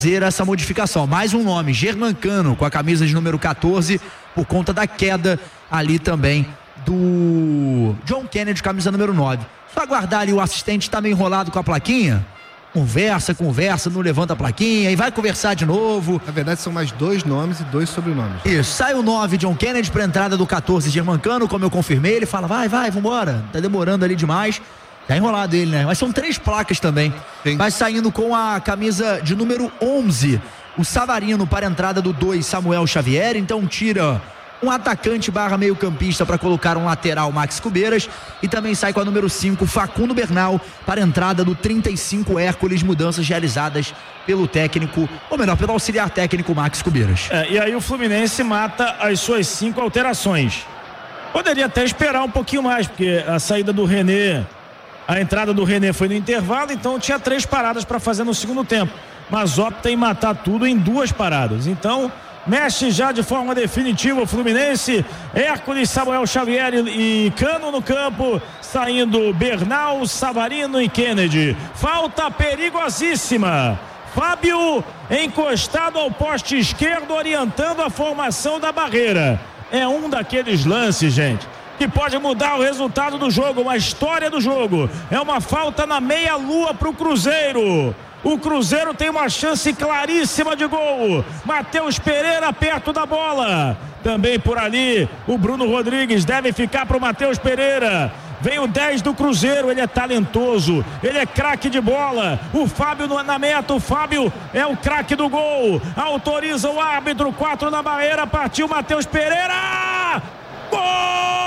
fazer essa modificação. Mais um nome, Germancano, com a camisa de número 14, por conta da queda ali também do John Kennedy, camisa número 9. Só aguardar ali, o assistente tá meio enrolado com a plaquinha. Conversa, não levanta a plaquinha e vai conversar de novo. Na verdade são mais 2 nomes e 2 sobrenomes. Isso, sai o 9 John Kennedy pra entrada do 14 Germancano, como eu confirmei, ele fala, vai, vambora, tá demorando ali demais. Tá enrolado ele, né? Mas são 3 placas também. Sim. Vai saindo com a camisa de número 11, o Savarino para a entrada do 2 Samuel Xavier, então tira um atacante / meio campista para colocar um lateral Max Cubeiras, e também sai com a número 5 Facundo Bernal para a entrada do 35 Hércules, mudanças realizadas pelo técnico, ou melhor, pelo auxiliar técnico Max Cubeiras. E aí o Fluminense mata as suas 5 alterações. Poderia até esperar um pouquinho mais, porque a saída do René, a entrada do René foi no intervalo, então tinha 3 paradas para fazer no segundo tempo, mas opta em matar tudo em 2 paradas. Então mexe já de forma definitiva o Fluminense. Hércules, Samuel Xavier e Cano no campo, saindo Bernal, Savarino e Kennedy. Falta perigosíssima. Fábio encostado ao poste esquerdo, orientando a formação da barreira. É um daqueles lances, gente, que pode mudar o resultado do jogo, uma história do jogo. É uma falta na meia-lua para o Cruzeiro. O Cruzeiro tem uma chance claríssima de gol. Matheus Pereira perto da bola. Também por ali o Bruno Rodrigues deve ficar para o Matheus Pereira. Vem o 10 do Cruzeiro, ele é talentoso, ele é craque de bola. O Fábio na meta, o Fábio é o craque do gol. Autoriza o árbitro, 4 na barreira, partiu Matheus Pereira. Gol!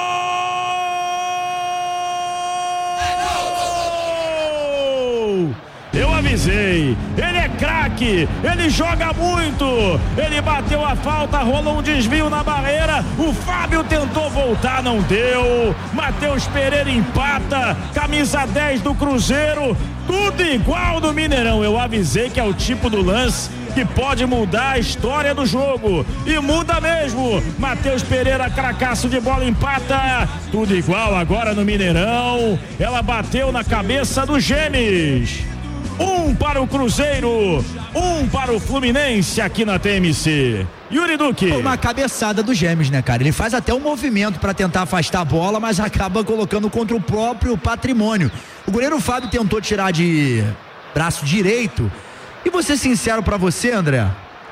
Eu avisei, ele é craque, ele joga muito, ele bateu a falta, rolou um desvio na barreira, o Fábio tentou voltar, não deu. Matheus Pereira empata, camisa 10 do Cruzeiro, tudo igual do Mineirão. Eu avisei que é o tipo do lance que pode mudar a história do jogo, e muda mesmo. Matheus Pereira, cracaço de bola, empata, tudo igual agora no Mineirão. Ela bateu na cabeça do Gêmeos. 1 para o Cruzeiro, 1 para o Fluminense aqui na TMC. Yuri Duque. Uma cabeçada do Gêmeos, né, cara? Ele faz até um movimento para tentar afastar a bola, mas acaba colocando contra o próprio patrimônio. O goleiro Fábio tentou tirar de braço direito, e vou ser sincero para você, André,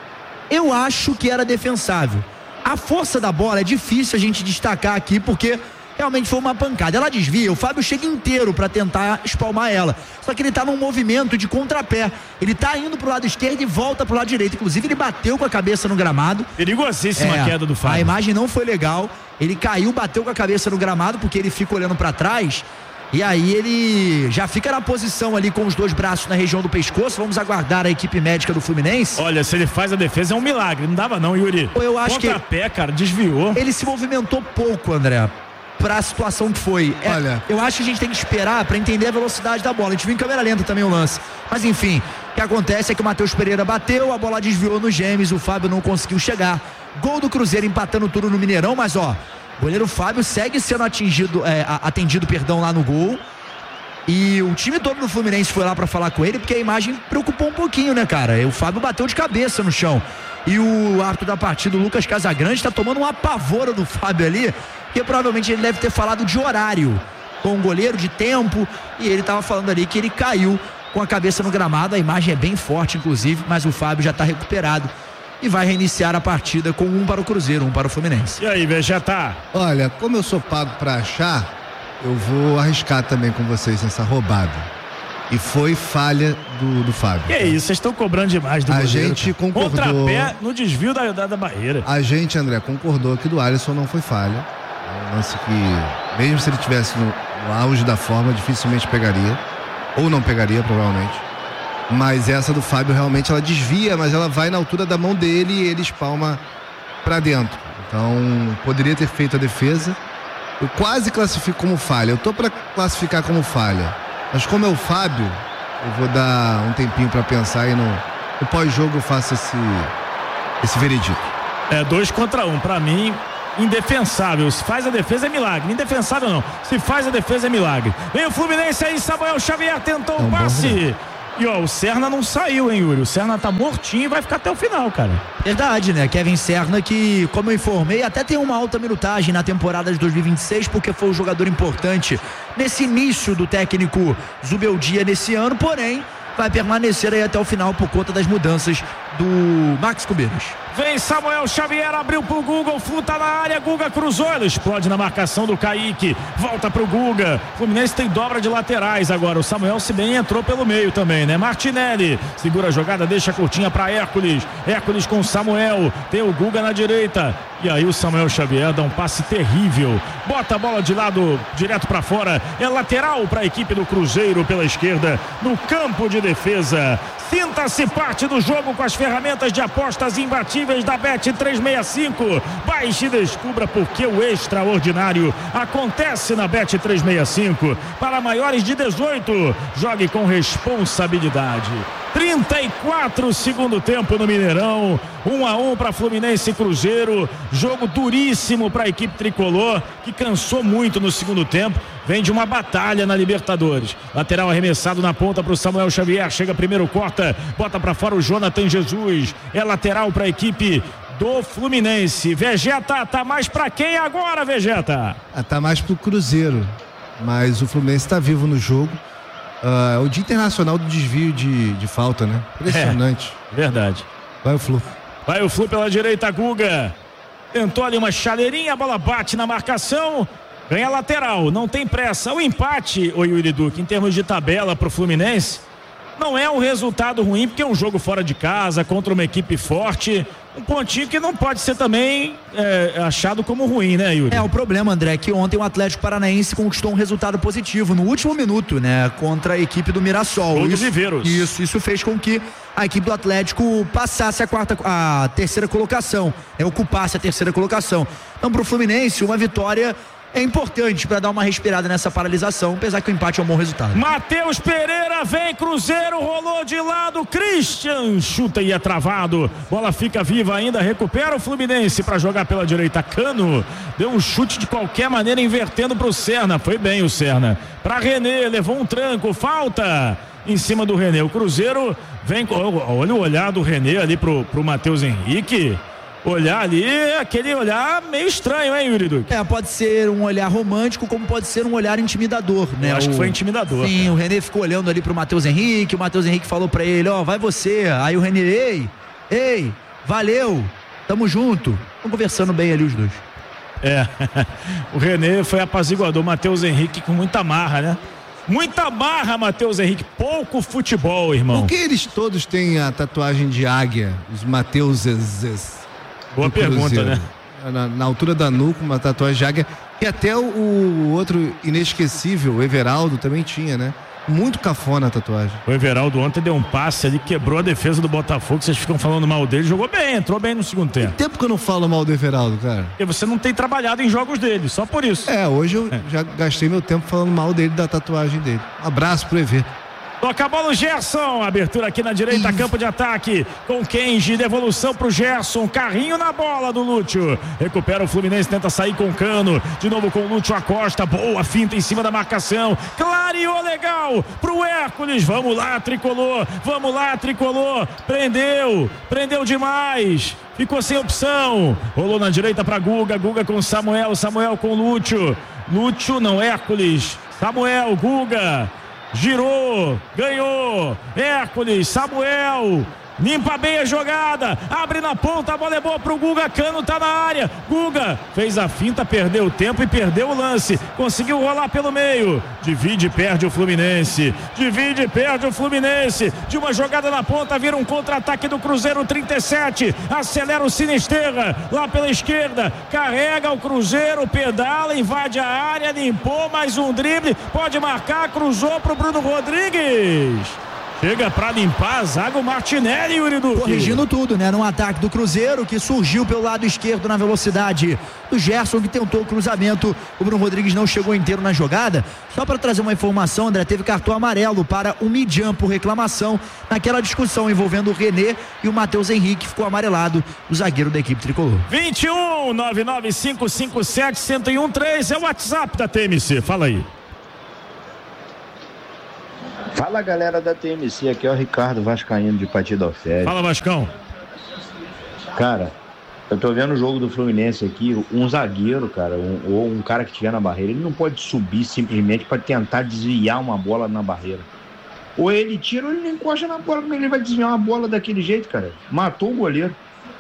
eu acho que era defensável. A força da bola é difícil a gente destacar aqui, porque realmente foi uma pancada. Ela desvia, o Fábio chega inteiro para tentar espalmar ela. Só que ele tá num movimento de contrapé. Ele tá indo pro lado esquerdo e volta pro lado direito. Inclusive, ele bateu com a cabeça no gramado. Perigosíssima a queda do Fábio. A imagem não foi legal. Ele caiu, bateu com a cabeça no gramado, porque ele fica olhando para trás. E aí ele já fica na posição ali com os 2 braços na região do pescoço. Vamos aguardar a equipe médica do Fluminense. Olha, se ele faz a defesa é um milagre. Não dava não, Yuri. Eu acho que contrapé, cara, desviou. Ele se movimentou pouco, André, para a situação que foi. Olha, eu acho que a gente tem que esperar para entender a velocidade da bola. A gente viu em câmera lenta também o lance. Mas enfim, o que acontece é que o Matheus Pereira bateu, a bola desviou no Gêmeos, o Fábio não conseguiu chegar. Gol do Cruzeiro empatando tudo no Mineirão, mas o goleiro Fábio segue sendo atendido lá no gol. E o time todo do Fluminense foi lá para falar com ele, porque a imagem preocupou um pouquinho, né, cara? O Fábio bateu de cabeça no chão. E o árbitro da partida, o Lucas Casagrande, tá tomando uma pavora do Fábio ali, porque provavelmente ele deve ter falado de horário com o goleiro, de tempo, e ele tava falando ali que ele caiu com a cabeça no gramado. A imagem é bem forte, inclusive, mas o Fábio já tá recuperado e vai reiniciar a partida com 1 para o Cruzeiro, 1 para o Fluminense. E aí, Vegeta? Olha, como eu sou pago para achar, eu vou arriscar também com vocês nessa roubada. E foi falha do Fábio. Que isso, vocês estão cobrando demais do goleiro. A gente concordou. Contrapé no desvio da barreira. A gente, André, concordou que do Alisson não foi falha. É um lance que, mesmo se ele tivesse no auge da forma, dificilmente pegaria. Ou não pegaria, provavelmente. Mas essa do Fábio, realmente, ela desvia, mas ela vai na altura da mão dele e ele espalma pra dentro. Então, poderia ter feito a defesa. Eu quase classifico como falha. Eu tô pra classificar como falha. Mas como é o Fábio, eu vou dar um tempinho para pensar e no pós-jogo eu faço esse veredito. 2 contra 1, para mim, indefensável. Se faz a defesa é milagre, indefensável não. Se faz a defesa é milagre. Vem o Fluminense aí, Samuel Xavier tentou o passe E ó, o Serna não saiu, hein, Yuri? O Serna tá mortinho e vai ficar até o final, cara. Verdade, né? Kevin Serna, que, como eu informei, até tem uma alta minutagem na temporada de 2026, porque foi um jogador importante nesse início do técnico Zubeldia nesse ano, porém vai permanecer aí até o final por conta das mudanças do Max Cubeiros. Vem Samuel Xavier, abriu pro Guga, o Flu tá na área, Guga cruzou, ele explode na marcação do Kaique, volta pro Guga. O Fluminense tem dobra de laterais agora, o Samuel se bem entrou pelo meio também, né? Martinelli segura a jogada, deixa curtinha pra Hércules com o Samuel, tem o Guga na direita, e aí o Samuel Xavier dá um passe terrível, bota a bola de lado, direto pra fora, é lateral pra equipe do Cruzeiro pela esquerda, no campo de defesa. Sinta-se parte do jogo com as ferramentas de apostas imbatíveis da Bet365. Baixe e descubra porque o extraordinário acontece na Bet365. Para maiores de 18, jogue com responsabilidade. 34 segundo tempo no Mineirão, 1-1 para Fluminense e Cruzeiro, jogo duríssimo para a equipe tricolor, que cansou muito no segundo tempo, vem de uma batalha na Libertadores. Lateral arremessado na ponta para o Samuel Xavier, chega primeiro, corta, bota para fora o Jonathan Jesus, é lateral para a equipe do Fluminense. Vegeta, tá mais para quem agora, Vegeta? Tá mais pro Cruzeiro, mas o Fluminense tá vivo no jogo. É o Dia Internacional do Desvio de falta, né? Impressionante. Verdade. Vai o Flu. Vai o Flu pela direita, Guga. Tentou ali uma chaleirinha, a bola bate na marcação. Ganha lateral, não tem pressa. O empate, o Yuri Duque, em termos de tabela pro Fluminense, não é um resultado ruim, porque é um jogo fora de casa, contra uma equipe forte. Um pontinho que não pode ser também achado como ruim, né, Yuri? O problema, André, é que ontem o Atlético Paranaense conquistou um resultado positivo no último minuto, né, contra a equipe do Mirassol. Gol do Viveiros. Isso fez com que a equipe do Atlético passasse a terceira colocação, ocupasse a terceira colocação. Então, pro Fluminense, uma vitória é importante para dar uma respirada nessa paralisação, apesar que o empate é um bom resultado. Matheus Pereira vem, Cruzeiro, rolou de lado, Christian chuta e é travado, bola fica viva ainda, recupera o Fluminense para jogar pela direita. Cano deu um chute de qualquer maneira, invertendo pro Serna, foi bem o Serna, para René, levou um tranco, falta em cima do René. O Cruzeiro vem, olha o olhar do René ali pro Matheus Henrique. Olhar ali, aquele olhar meio estranho, hein, Yuri Duque? Pode ser um olhar romântico, como pode ser um olhar intimidador, né? Eu acho que foi intimidador. Sim, cara. O René ficou olhando ali pro Matheus Henrique, o Matheus Henrique falou pra ele, vai você. Aí o René, ei, valeu, tamo junto. Estão conversando bem ali os dois. O René foi apaziguador, o Matheus Henrique com muita marra, né? Muita marra, Matheus Henrique, pouco futebol, irmão. Por que eles todos têm a tatuagem de águia, os Mateuses? Boa pergunta, né? Na altura da nuca, uma tatuagem de águia. E até o outro inesquecível, o Everaldo, também tinha, né? Muito cafona a tatuagem. O Everaldo ontem deu um passe ali, quebrou a defesa do Botafogo. Vocês ficam falando mal dele, jogou bem, entrou bem no segundo tempo. Tem tempo que eu não falo mal do Everaldo, cara. E você não tem trabalhado em jogos dele, só por isso. Hoje eu já gastei meu tempo falando mal dele, da tatuagem dele. Um abraço pro EV. Toca a bola o Gerson, abertura aqui na direita, campo de ataque, com Kenji, devolução pro Gerson, carrinho na bola do Lúcio, recupera o Fluminense, tenta sair com Cano, de novo com o Lúcio Acosta, boa finta em cima da marcação, clareou legal pro Hércules, vamos lá tricolor, prendeu demais, ficou sem opção, rolou na direita pra Guga com Samuel com Lúcio, Hércules, Samuel, Guga, girou, ganhou, Hércules, Samuel, limpa bem a jogada, abre na ponta, a bola é boa pro Guga, Cano tá na área, Guga fez a finta, perdeu o tempo e perdeu o lance, conseguiu rolar pelo meio, divide e perde o Fluminense, de uma jogada na ponta, vira um contra-ataque do Cruzeiro, 37, acelera o Sinisterra, lá pela esquerda, carrega o Cruzeiro, pedala, invade a área, limpou, mais um drible, pode marcar, cruzou pro Bruno Rodrigues. Chega pra limpar a zaga o Martinelli, Yuri Duque. Corrigindo tudo, né? Num ataque do Cruzeiro que surgiu pelo lado esquerdo na velocidade do Gerson, que tentou o cruzamento. O Bruno Rodrigues não chegou inteiro na jogada. Só para trazer uma informação, André, teve cartão amarelo para o Midian por reclamação naquela discussão envolvendo o René e o Matheus Henrique. Ficou amarelado o zagueiro da equipe tricolor. 21 99557 1013 é o WhatsApp da TMC. Fala aí. Fala, galera da TMC, aqui é o Ricardo Vascaíno de Partida Ofélia. Fala, Vascão. Cara, eu tô vendo o jogo do Fluminense aqui, um zagueiro, cara, ou um cara que estiver na barreira, ele não pode subir simplesmente para tentar desviar uma bola na barreira. Ou ele tira ou ele não encosta na bola, como ele vai desviar uma bola daquele jeito, cara? Matou o goleiro.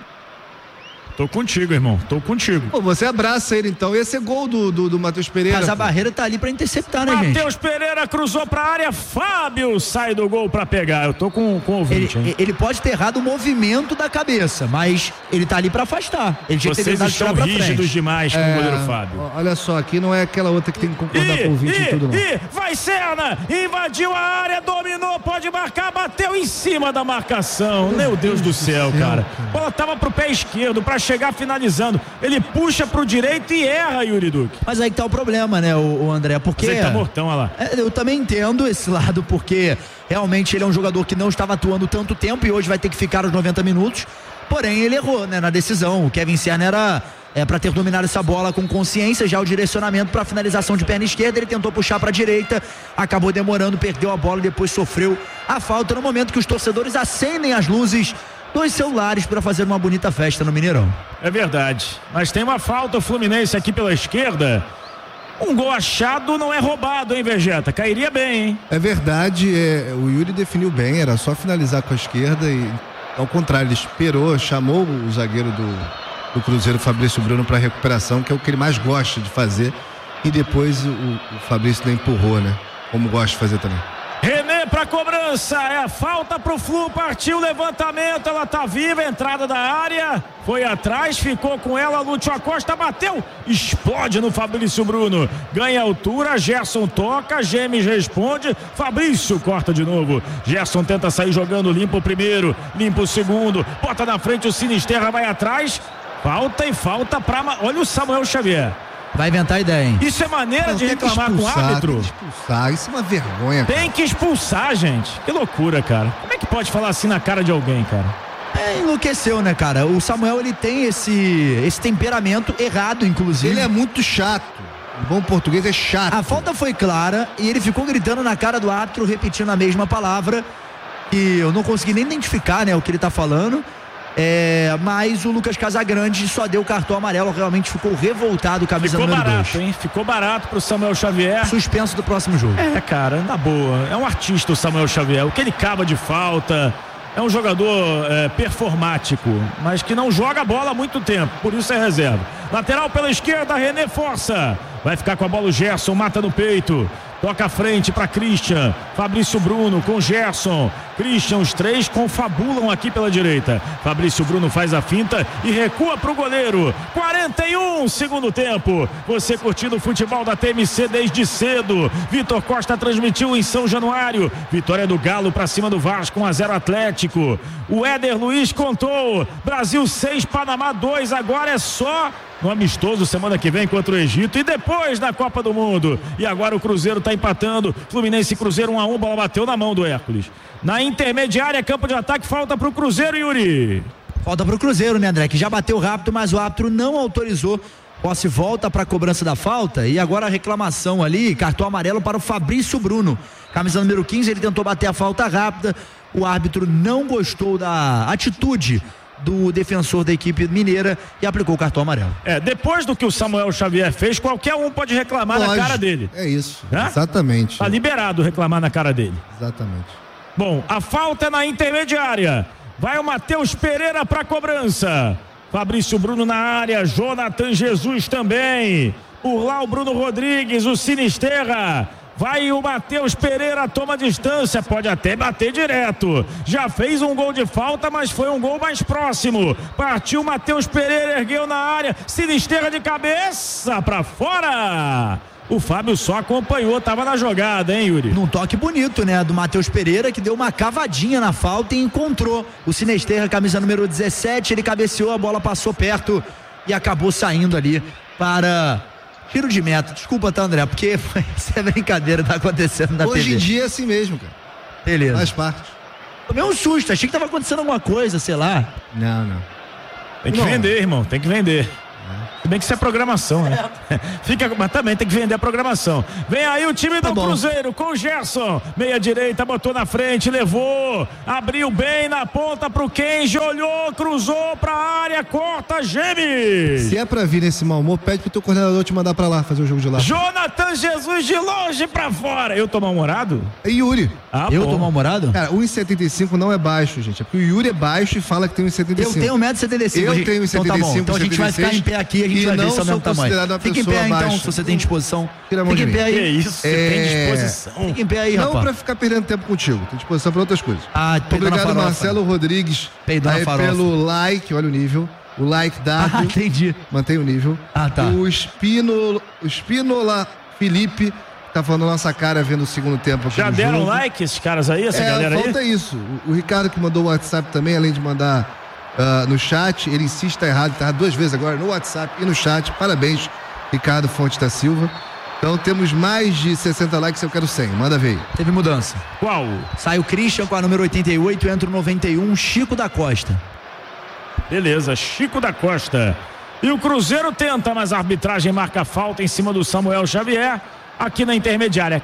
Tô contigo, irmão. Tô contigo. Pô, você abraça ele então. Esse é gol do Matheus Pereira. Mas a barreira tá ali pra interceptar, né, gente? Matheus Pereira cruzou pra área. Fábio sai do gol pra pegar. Eu tô com o ouvinte, hein? Ele pode ter errado o movimento da cabeça, mas ele tá ali pra afastar. Ele tinha que ter Vocês estão rígidos demais com o goleiro Fábio. Olha só, aqui não é aquela outra que tem que concordar com o ouvinte em tudo, não. Vai Serna, invadiu a área, dominou, pode marcar, bateu em cima da marcação. Meu Deus do céu, cara. A bola tava pro pé esquerdo, pra chegar finalizando. Ele puxa pro direito e erra, Yuri Duque. Mas aí que tá o problema, né, o André? Porque ele tá mortão, olha lá. Eu também entendo esse lado, porque realmente ele é um jogador que não estava atuando tanto tempo e hoje vai ter que ficar os 90 minutos. Porém, ele errou, né, na decisão. O Kevin Serna era para ter dominado essa bola com consciência, já o direcionamento para finalização de perna esquerda, ele tentou puxar para a direita, acabou demorando, perdeu a bola e depois sofreu a falta no momento que os torcedores acendem as luzes dos celulares para fazer uma bonita festa no Mineirão. É verdade, mas tem uma falta o Fluminense aqui pela esquerda. Um gol achado não é roubado, hein, Vegeta? Cairia bem, hein? É verdade, o Yuri definiu bem, era só finalizar com a esquerda e ao contrário, ele esperou, chamou o zagueiro do Cruzeiro, Fabrício Bruno, para recuperação, que é o que ele mais gosta de fazer, e depois o Fabrício empurrou, né? Como gosta de fazer também. René pra cobrança, é a falta pro Flu, partiu o levantamento, ela tá viva, entrada da área, foi atrás, ficou com ela, Lúcio Acosta bateu, explode no Fabrício Bruno, ganha altura, Gerson toca, Gemes responde, Fabrício corta de novo, Gerson tenta sair jogando, limpa o primeiro, limpa o segundo, bota na frente o Sinisterra, vai atrás, falta pra... Olha o Samuel Xavier. Vai inventar ideia, hein? Isso é maneira de reclamar com o árbitro? Tem que expulsar, isso é uma vergonha. Tem que expulsar, gente. Que loucura, cara. Como é que pode falar assim na cara de alguém, cara? Enlouqueceu, né, cara? O Samuel, ele tem esse temperamento errado, inclusive. Ele é muito chato. Em bom português é chato. A falta foi clara e ele ficou gritando na cara do árbitro, repetindo a mesma palavra. E eu não consegui nem identificar, né, o que ele tá falando. Mas o Lucas Casagrande só deu cartão amarelo, realmente ficou revoltado, camisa número 2. Ficou barato, hein? Ficou barato pro Samuel Xavier. Suspenso do próximo jogo. Cara, na boa, é um artista o Samuel Xavier, o que ele cava de falta, é um jogador performático, mas que não joga a bola há muito tempo, por isso é reserva. Lateral pela esquerda, René força, vai ficar com a bola o Gerson, mata no peito. Toca à frente para Christian, Fabrício Bruno com Gerson, Christian, os três confabulam aqui pela direita, Fabrício Bruno faz a finta e recua para o goleiro. 41 segundo tempo, você curtindo o futebol da TMC desde cedo. Vitor Costa transmitiu em São Januário, vitória do Galo para cima do Vasco, 1-0 Atlético. O Éder Luiz contou, Brasil 6, Panamá 2, agora é só no amistoso semana que vem contra o Egito e depois na Copa do Mundo. E agora o Cruzeiro tá empatando, Fluminense e Cruzeiro 1-1, bola bateu na mão do Hércules. Na intermediária, campo de ataque, falta pro Cruzeiro, Yuri. Falta pro Cruzeiro, né, André? Que já bateu rápido, mas o árbitro não autorizou. Posse volta para a cobrança da falta e agora a reclamação ali, cartão amarelo para o Fabrício Bruno. Camisa número 15, ele tentou bater a falta rápida. O árbitro não gostou da atitude do defensor da equipe mineira e aplicou o cartão amarelo. Depois do que o Samuel Xavier fez, qualquer um pode reclamar na cara dele. É isso, exatamente. Tá liberado reclamar na cara dele. Exatamente. Bom, a falta é na intermediária. Vai o Matheus Pereira para cobrança. Fabrício Bruno na área, Jonathan Jesus também. Por lá o Bruno Rodrigues, o Sinisterra. Vai o Matheus Pereira, toma distância, pode até bater direto. Já fez um gol de falta, mas foi um gol mais próximo. Partiu Matheus Pereira, ergueu na área, Sinisterra de cabeça para fora. O Fábio só acompanhou, tava na jogada, hein, Yuri? Num toque bonito, né, do Matheus Pereira, que deu uma cavadinha na falta e encontrou o Sinisterra, camisa número 17, ele cabeceou, a bola passou perto e acabou saindo ali para tiro de meta. Desculpa, tá, André, porque essa é brincadeira, tá acontecendo na TV. Hoje em dia é assim mesmo, cara. Beleza. Faz parte. Tomei um susto, achei que tava acontecendo alguma coisa, sei lá. Não. Tem que vender, irmão, tem que vender. Se bem que isso é programação, né? Mas também tem que vender a programação. Vem aí o time do Cruzeiro com o Gerson. Meia direita, botou na frente, levou. Abriu bem na ponta pro Kenji, olhou, cruzou pra área, corta, geme. Se é pra vir nesse mau humor, pede pro teu coordenador te mandar pra lá fazer o jogo de lá. Jonathan Jesus de longe pra fora. Eu tô mal-humorado? É Yuri. Eu tô mal-humorado? Cara, 1,75 não é baixo, gente. É porque o Yuri é baixo e fala que tem 1,75. Eu tenho 1,75m. Eu tenho 1,75m. Então tá bom. Então a gente vai ficar em pé aqui e a gente vai ver se é o mesmo tamanho. Fica em pé então, se você tem disposição. Fica em pé aí. Que isso, você tem disposição. Fica em pé aí, rapaz. Não pra ficar perdendo tempo contigo. Tem disposição pra outras coisas. Obrigado, Marcelo Rodrigues. Aí pelo like, olha o nível. O like dado. Entendi. Mantém o nível. Tá. O Espínola Felipe tá falando nossa cara vendo o segundo tempo aqui. Já deram like esses caras aí, essa galera aí? Falta isso. O Ricardo que mandou o WhatsApp também, além de mandar no chat, ele insiste, tá errado, tá 2 vezes agora no WhatsApp e no chat. Parabéns, Ricardo Fonte da Silva. Então temos mais de 60 likes, eu quero 100. Manda ver. Teve mudança. Qual? Sai o Christian com a número 88, entra o 91, Chico da Costa. Beleza, Chico da Costa. E o Cruzeiro tenta, mas a arbitragem marca falta em cima do Samuel Xavier. Aqui na intermediária,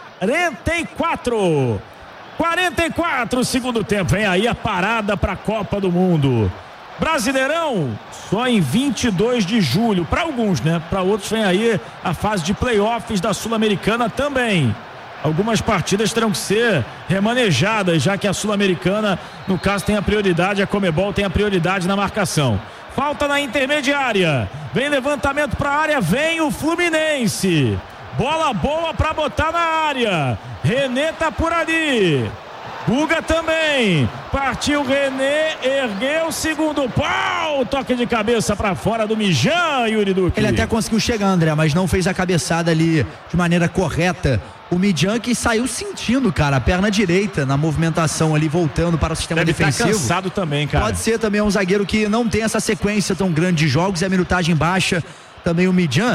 44 segundo tempo. Vem aí a parada para a Copa do Mundo. Brasileirão só em 22 de julho. Para alguns, né? Para outros vem aí a fase de playoffs da Sul-Americana também. Algumas partidas terão que ser remanejadas, já que a Sul-Americana, no caso, tem a prioridade, a Conmebol tem a prioridade na marcação. Falta na intermediária. Vem levantamento para a área, vem o Fluminense. Bola boa para botar na área. René tá por ali. Guga também. Partiu René, ergueu o segundo pau. Toque de cabeça para fora do Mijan, Yuri Duque. Ele até conseguiu chegar, André, mas não fez a cabeçada ali de maneira correta. O Mijan que saiu sentindo, cara, a perna direita na movimentação ali, voltando para o sistema defensivo. Deve estar cansado também, cara. Pode ser também um zagueiro que não tem essa sequência tão grande de jogos e a minutagem baixa. Também o Mijan.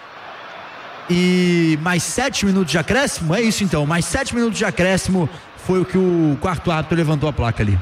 E mais 7 minutos de acréscimo, é isso então, mais 7 minutos de acréscimo foi o que o quarto árbitro levantou a placa ali.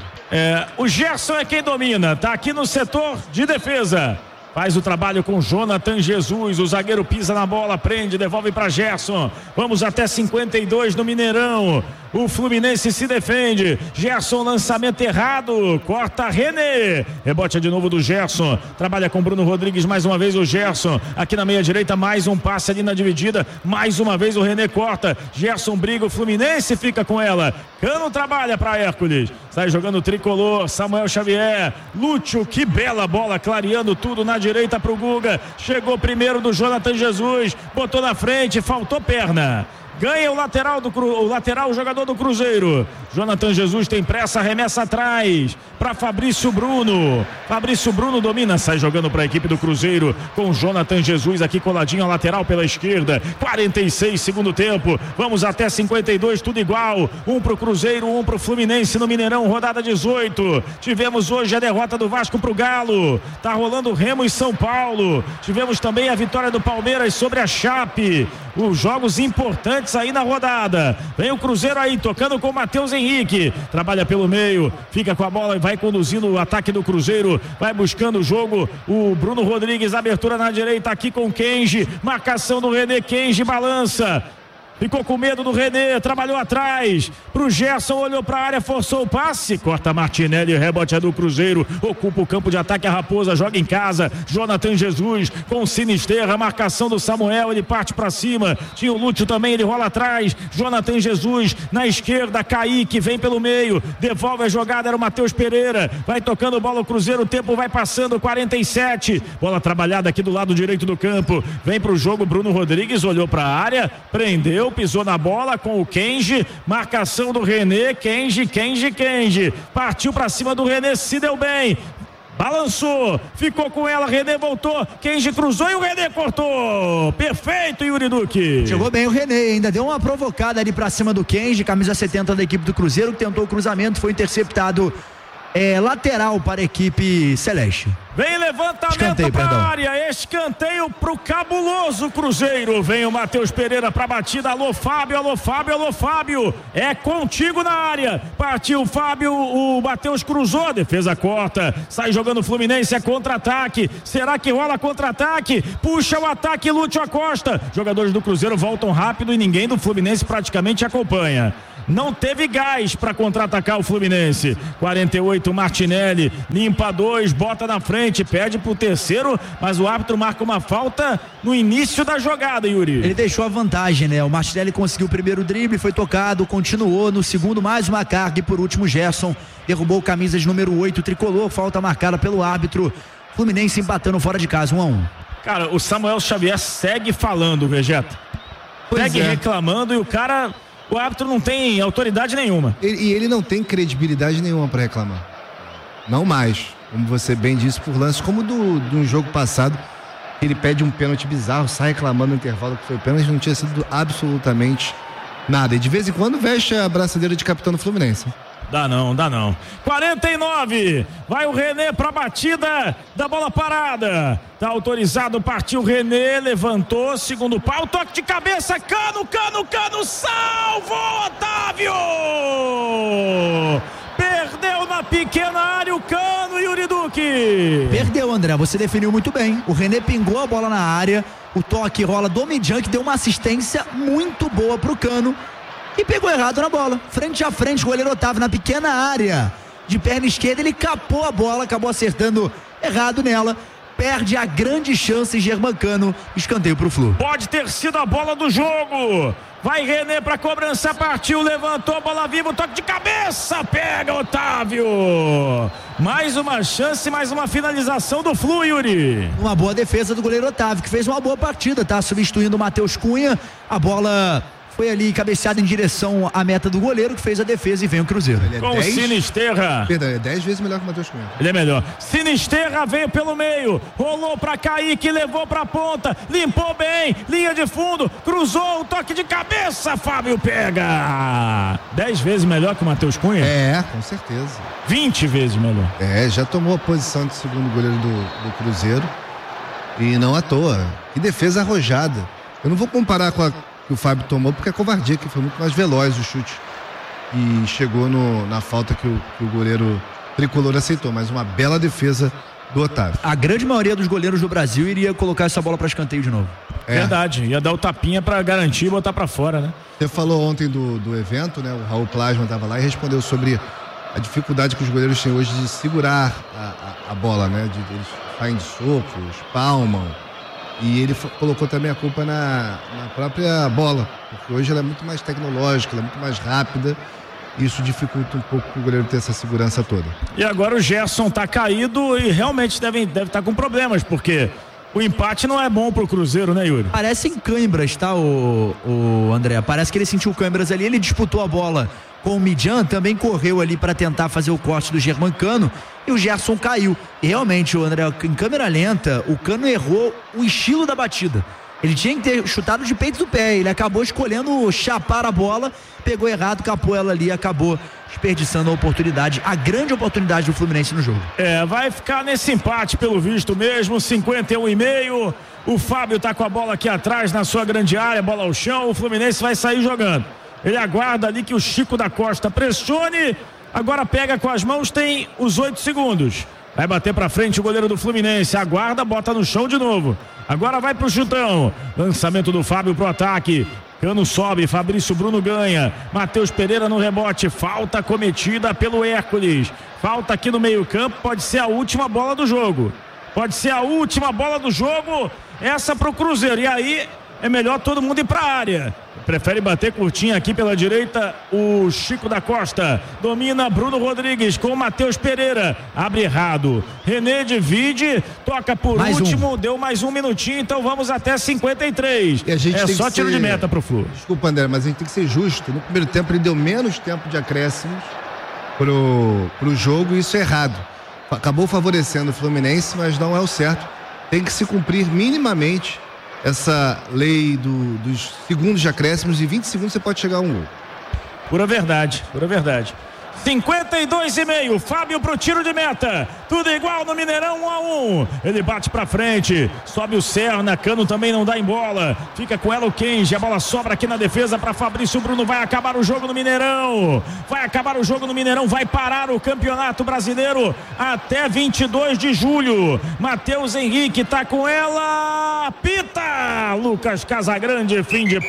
O Gerson é quem domina, tá aqui no setor de defesa. Faz o trabalho com Jonathan Jesus, o zagueiro pisa na bola, prende, devolve para Gerson. Vamos até 52 no Mineirão. O Fluminense se defende. Gerson, lançamento errado. Corta René. Rebote de novo do Gerson. Trabalha com Bruno Rodrigues mais uma vez o Gerson. Aqui na meia direita, mais um passe ali na dividida. Mais uma vez o René corta. Gerson briga, o Fluminense fica com ela. Cano trabalha para Hércules. Sai jogando o tricolor. Samuel Xavier. Lúcio, que bela bola, clareando tudo na direita pro Guga. Chegou primeiro do Jonathan Jesus. Botou na frente, faltou perna. Ganha o lateral, o jogador do Cruzeiro. Jonathan Jesus tem pressa, arremessa atrás para Fabrício Bruno. Fabrício Bruno domina, sai jogando para a equipe do Cruzeiro com Jonathan Jesus aqui coladinho a lateral pela esquerda. 46 segundo tempo. Vamos até 52, tudo igual. Um pro Cruzeiro, um pro Fluminense no Mineirão, rodada 18. Tivemos hoje a derrota do Vasco pro Galo. Tá rolando Remo e São Paulo. Tivemos também a vitória do Palmeiras sobre a Chape. Os jogos importantes aí na rodada. Vem o Cruzeiro aí, tocando com o Matheus Henrique. Trabalha pelo meio, fica com a bola e vai conduzindo o ataque do Cruzeiro. Vai buscando o jogo. O Bruno Rodrigues, abertura na direita aqui com o Kenji. Marcação do René, Kenji balança. Ficou com medo do René, trabalhou atrás pro Gerson, olhou pra área, forçou o passe, corta Martinelli, rebote é do Cruzeiro, ocupa o campo de ataque a Raposa, joga em casa, Jonathan Jesus com Sinisterra, marcação do Samuel, ele parte pra cima, tinha o Lúcio também, ele rola atrás, Jonathan Jesus na esquerda, Kaique vem pelo meio, devolve a jogada, era o Matheus Pereira, vai tocando bola o Cruzeiro, o tempo vai passando, 47, bola trabalhada aqui do lado direito do campo, vem pro jogo Bruno Rodrigues, olhou pra área, prendeu, pisou na bola com o Kenji, marcação do René, Kenji, partiu pra cima do René, se deu bem, balançou, ficou com ela, René voltou, Kenji cruzou e o René cortou, perfeito, Yuri Duque. Chegou bem o René, ainda deu uma provocada ali pra cima do Kenji, camisa 70 da equipe do Cruzeiro, que tentou o cruzamento, foi interceptado lateral para a equipe celeste. Vem levantamento para a área, escanteio pro cabuloso Cruzeiro. Vem o Matheus Pereira pra batida. Alô Fábio, alô Fábio, alô Fábio. É contigo na área. Partiu o Fábio, o Matheus cruzou, defesa corta. Sai jogando o Fluminense, é contra-ataque. Será que rola contra-ataque? Puxa o ataque, Lúcio Acosta. Jogadores do Cruzeiro voltam rápido e ninguém do Fluminense praticamente acompanha. Não teve gás para contra-atacar o Fluminense. 48, Martinelli limpa 2, bota na frente, pede pro terceiro, mas o árbitro marca uma falta no início da jogada, Yuri. Ele deixou a vantagem, né? O Martinelli conseguiu o primeiro drible, foi tocado, continuou no segundo, mais uma carga, e por último Gerson derrubou camisa de número 8, tricolor, falta marcada pelo árbitro. Fluminense empatando fora de casa, 1-1. Cara, o Samuel Xavier segue falando, Vegeta. Segue reclamando e o árbitro não tem autoridade nenhuma. E ele não tem credibilidade nenhuma para reclamar. Não mais. Como você bem disse, por lance como do jogo passado, ele pede um pênalti bizarro, sai reclamando no intervalo que foi pênalti, não tinha sido absolutamente nada. E de vez em quando veste a braçadeira de capitão do Fluminense. Dá não. 49, vai o René pra batida da bola parada. Tá autorizado, partiu o René, levantou, segundo pau, toque de cabeça, Cano, salvo, Otávio! Perdeu na pequena área o Cano, Yuri Duque. Perdeu, André, você definiu muito bem. O René pingou a bola na área, o toque rola do Midjan, que deu uma assistência muito boa pro Cano. E pegou errado na bola, frente a frente, o goleiro Otávio na pequena área, de perna esquerda, ele capou a bola, acabou acertando errado nela, perde a grande chance, Germancano, escanteio pro Flu. Pode ter sido a bola do jogo, vai René pra cobrança, partiu, levantou, bola viva, toque de cabeça, pega Otávio, mais uma chance, mais uma finalização do Flu, Yuri. Uma boa defesa do goleiro Otávio, que fez uma boa partida, tá substituindo o Matheus Cunha, a bola foi ali cabeceado em direção à meta do goleiro, que fez a defesa, e vem o Cruzeiro. Com o Sinisterra. Perdão, é 10 vezes melhor que o Matheus Cunha. Ele é melhor. Sinisterra veio pelo meio, rolou pra Kaique, levou pra ponta, limpou bem, linha de fundo, cruzou, o toque de cabeça, Fábio pega. 10 vezes melhor que o Matheus Cunha? É, com certeza. 20 vezes melhor. Já tomou a posição de segundo goleiro do Cruzeiro, e não à toa. Que defesa arrojada. Eu não vou comparar com a que o Fábio tomou, porque é covardia, que foi muito mais veloz o chute e chegou na falta que o goleiro tricolor aceitou, mas uma bela defesa do Otávio. A grande maioria dos goleiros do Brasil iria colocar essa bola para escanteio de novo. Verdade, ia dar o tapinha para garantir e botar para fora, né? Você falou ontem do evento, né? O Raul Plasma estava lá e respondeu sobre a dificuldade que os goleiros têm hoje de segurar a bola, né? Eles saem de soco, espalmam. E ele colocou também a culpa na própria bola, porque hoje ela é muito mais tecnológica, ela é muito mais rápida, e isso dificulta um pouco para o goleiro ter essa segurança toda. E agora o Gerson tá caído e realmente deve estar com problemas, porque o empate não é bom pro Cruzeiro, né, Yuri? Parecem câimbras, tá, o André? Parece que ele sentiu câimbras ali, ele disputou a bola com o Midjan, também correu ali para tentar fazer o corte do Germancano, e o Gerson caiu. E realmente, o André, em câmera lenta, o Cano errou o estilo da batida. Ele tinha que ter chutado de peito do pé, ele acabou escolhendo chapar a bola, pegou errado, capou ela ali, acabou desperdiçando a grande oportunidade do Fluminense no jogo. Vai ficar nesse empate pelo visto mesmo, 51,5. O Fábio tá com a bola aqui atrás na sua grande área, bola ao chão, o Fluminense vai sair jogando. Ele aguarda ali que o Chico da Costa pressione, agora pega com as mãos, tem os 8 segundos. Vai bater pra frente o goleiro do Fluminense, aguarda, bota no chão de novo. Agora vai pro chutão. Lançamento do Fábio pro ataque. Cano sobe, Fabrício Bruno ganha. Matheus Pereira no rebote. Falta cometida pelo Hércules. Falta aqui no meio-campo, pode ser a última bola do jogo. Pode ser a última bola do jogo, essa pro Cruzeiro. E aí é melhor todo mundo ir pra área. Prefere bater curtinho aqui pela direita o Chico da Costa. Domina Bruno Rodrigues com o Matheus Pereira. Abre errado. René divide, toca por último, deu mais um minutinho, então vamos até 53. É só tiro de meta pro Flu. Desculpa, André, mas a gente tem que ser justo. No primeiro tempo ele deu menos tempo de acréscimos pro jogo, e isso é errado. Acabou favorecendo o Fluminense, mas não é o certo. Tem que se cumprir minimamente essa lei dos segundos de acréscimos, e 20 segundos você pode chegar a um gol. Pura verdade, pura verdade. 52,5. Fábio pro tiro de meta. Tudo igual no Mineirão, 1-1. Ele bate pra frente. Sobe o Serna. Cano também não dá em bola. Fica com ela o Kenji. A bola sobra aqui na defesa pra Fabrício Bruno. Vai acabar o jogo no Mineirão. Vai parar o Campeonato Brasileiro até 22 de julho. Matheus Henrique tá com ela. Pita! Lucas Casagrande. Fim de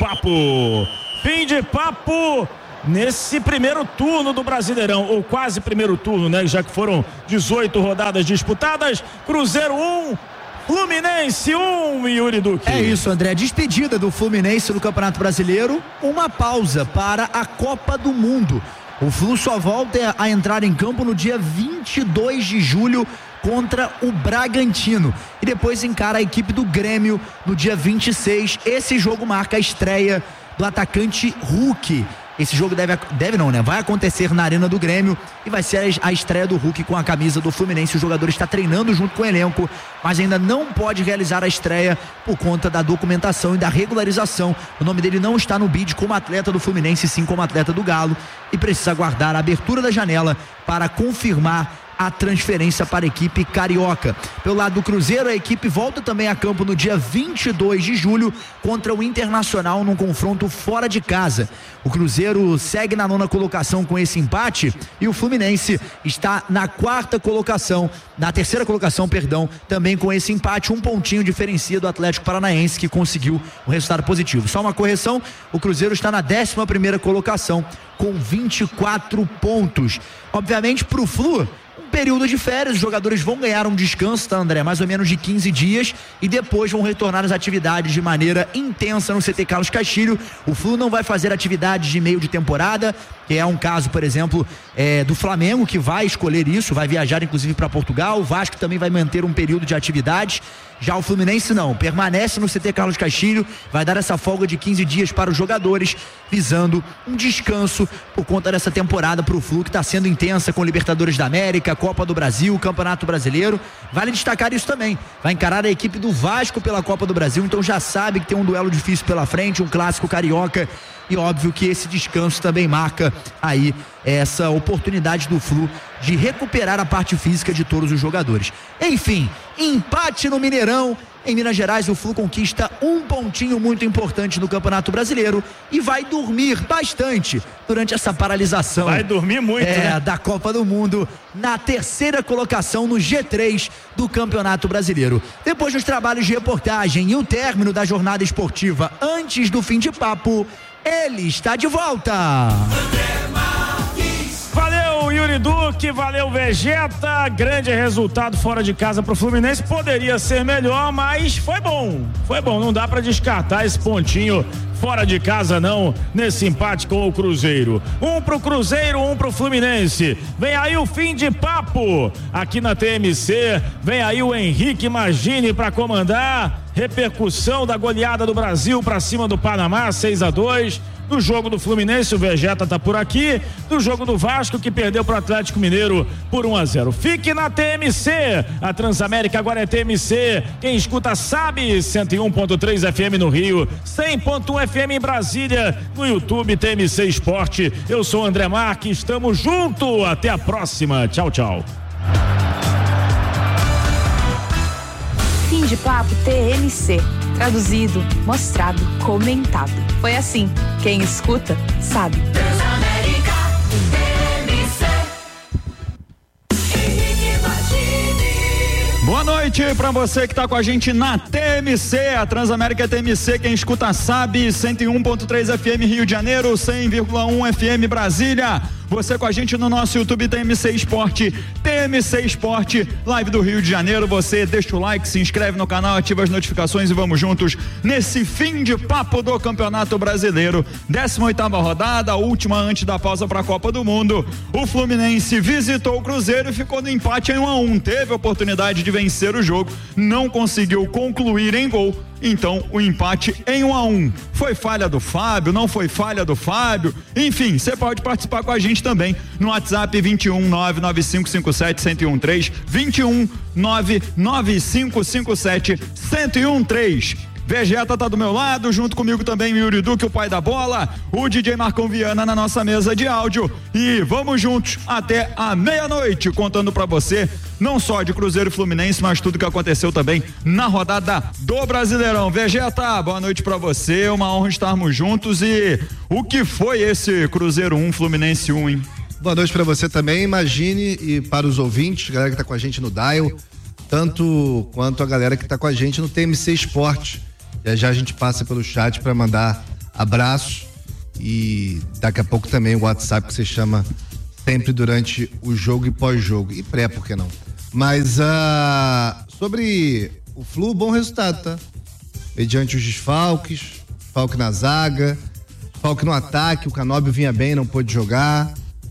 papo nesse primeiro turno do Brasileirão, ou quase primeiro turno, né? Já que foram 18 rodadas disputadas. Cruzeiro 1, Fluminense 1, Yuri Duque. É isso, André. Despedida do Fluminense no Campeonato Brasileiro. Uma pausa para a Copa do Mundo. O Flu só volta a entrar em campo no dia 22 de julho contra o Bragantino. E depois encara a equipe do Grêmio no dia 26. Esse jogo marca a estreia do atacante Hulk. Esse jogo vai acontecer na Arena do Grêmio e vai ser a estreia do Hulk com a camisa do Fluminense. O jogador está treinando junto com o elenco, mas ainda não pode realizar a estreia por conta da documentação e da regularização. O nome dele não está no bid como atleta do Fluminense, sim como atleta do Galo, e precisa aguardar a abertura da janela para confirmar a transferência para a equipe carioca. Pelo lado do Cruzeiro, a equipe volta também a campo no dia 22 de julho contra o Internacional num confronto fora de casa. O Cruzeiro segue na 9ª colocação com esse empate e o Fluminense está na 4ª colocação, na 3ª colocação, também com esse empate. Um pontinho diferencia do Atlético Paranaense, que conseguiu um resultado positivo. Só uma correção, o Cruzeiro está na 11ª colocação com 24 pontos. Obviamente, para o Flu, período de férias, os jogadores vão ganhar um descanso, tá, André? Mais ou menos de 15 dias e depois vão retornar às atividades de maneira intensa no CT Carlos Castilho. O Flu não vai fazer atividades de meio de temporada, que é um caso, por exemplo, do Flamengo, que vai escolher isso, vai viajar inclusive para Portugal. O Vasco também vai manter um período de atividades. Já o Fluminense não, permanece no CT Carlos Castilho, vai dar essa folga de 15 dias para os jogadores, visando um descanso por conta dessa temporada para o Flu, que está sendo intensa com Libertadores da América, Copa do Brasil, Campeonato Brasileiro. Vale destacar isso também, vai encarar a equipe do Vasco pela Copa do Brasil, então já sabe que tem um duelo difícil pela frente, um clássico carioca, e óbvio que esse descanso também marca aí essa oportunidade do Flu de recuperar a parte física de todos os jogadores. Enfim, empate no Mineirão. Em Minas Gerais, o Flu conquista um pontinho muito importante no Campeonato Brasileiro e vai dormir bastante durante essa paralisação. Vai dormir muito, né? Da Copa do Mundo, na 3ª colocação no G3 do Campeonato Brasileiro. Depois dos trabalhos de reportagem e o término da jornada esportiva antes do fim de papo, ele está de volta. Valeu, Yuri Duque, valeu, Vegeta. Grande resultado fora de casa pro Fluminense. Poderia ser melhor, mas foi bom. Não dá pra descartar esse pontinho fora de casa não, nesse empate com o Cruzeiro. Um pro Cruzeiro, um pro Fluminense. Vem aí o fim de papo aqui na TMC. Vem aí o Henrique Magini pra comandar. Repercussão da goleada do Brasil pra cima do Panamá, 6-2. Do jogo do Fluminense, o Vegeta tá por aqui. Do jogo do Vasco, que perdeu pro Atlético Mineiro por 1-0. Fique na TMC. A Transamérica agora é TMC. Quem escuta sabe. 101.3 FM no Rio, 100.1 FM em Brasília. No YouTube TMC Esporte. Eu sou o André Marques. Estamos junto. Até a próxima. Tchau, tchau. Fim de papo TMC. Traduzido, mostrado, comentado. Foi assim. Quem escuta, sabe. Transamérica, TMC. Boa noite pra você que tá com a gente na TMC, a Transamérica TMC, quem escuta sabe, 101.3 FM Rio de Janeiro, 100,1 FM Brasília. Você com a gente no nosso YouTube TMC Esporte, TMC Esporte, live do Rio de Janeiro. Você deixa o like, se inscreve no canal, ativa as notificações e vamos juntos nesse fim de papo do Campeonato Brasileiro. 18ª rodada, última antes da pausa para a Copa do Mundo. O Fluminense visitou o Cruzeiro e ficou no empate em 1-1. Teve a oportunidade de vencer o jogo, não conseguiu concluir em gol. Então, o empate em 1-1. Foi falha do Fábio? Não foi falha do Fábio? Enfim, você pode participar com a gente também no WhatsApp 21 99557 1013, 21 99557 1013. Vegeta tá do meu lado, junto comigo também o Yuri Duque, o pai da bola, o DJ Marcão Viana na nossa mesa de áudio, e vamos juntos até a meia-noite, contando pra você não só de Cruzeiro e Fluminense, mas tudo que aconteceu também na rodada do Brasileirão. Vegeta, boa noite pra você, uma honra estarmos juntos. E o que foi esse Cruzeiro 1, Fluminense 1, hein? Boa noite pra você também, imagine, e para os ouvintes, a galera que tá com a gente no Dial, tanto quanto a galera que tá com a gente no TMC Esporte. Já a gente passa pelo chat para mandar abraços, e daqui a pouco também o WhatsApp que você chama sempre durante o jogo e pós-jogo, e pré, por que não? Mas sobre o Flu, bom resultado, tá? Mediante os desfalques, desfalque na zaga, desfalque no ataque, o Canóbio vinha bem, não pôde jogar,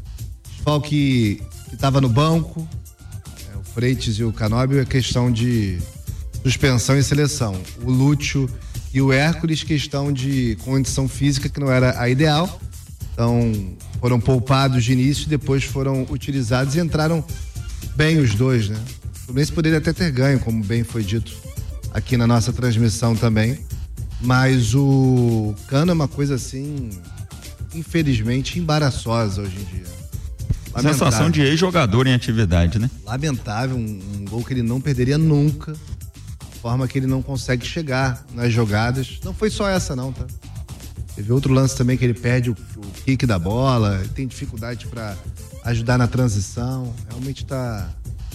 desfalque que estava no banco, o Freitas e o Canóbio, é questão de suspensão e seleção. O Lúcio e o Hércules, questão de condição física que não era a ideal, então foram poupados de início, depois foram utilizados e entraram bem os dois, né? O Fluminense poderia até ter ganho, como bem foi dito aqui na nossa transmissão também, mas o Cano é uma coisa assim, infelizmente, embaraçosa hoje em dia. Lamentável. Sensação de ex-jogador em atividade, né? Lamentável, um gol que ele não perderia nunca, forma que ele não consegue chegar nas jogadas. Não foi só essa não, tá? Teve outro lance também que ele perde o kick da bola, tem dificuldade para ajudar na transição, realmente tá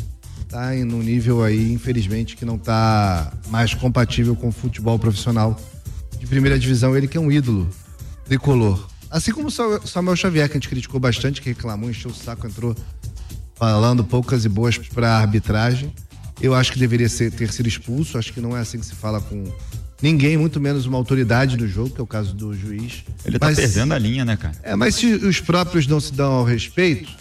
num nível aí, infelizmente, que não tá mais compatível com o futebol profissional de primeira divisão, ele que é um ídolo tricolor. Assim como o Samuel Xavier, que a gente criticou bastante, que reclamou, encheu o saco, entrou falando poucas e boas para a arbitragem. Eu acho que deveria ter sido expulso, acho que não é assim que se fala com ninguém, muito menos uma autoridade do jogo, que é o caso do juiz. Ele tá perdendo a linha, né, cara? Mas se os próprios não se dão ao respeito